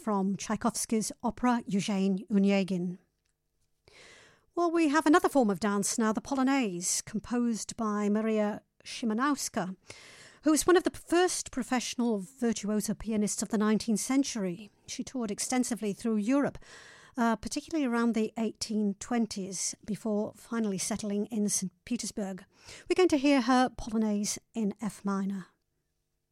from Tchaikovsky's opera Eugene Onegin. Well, we have another form of dance now, the Polonaise, composed by Maria Szymanowska, who was one of the first professional virtuoso pianists of the 19th century. She toured extensively through Europe, particularly around the 1820s, before finally settling in St. Petersburg. We're going to hear her Polonaise in F minor.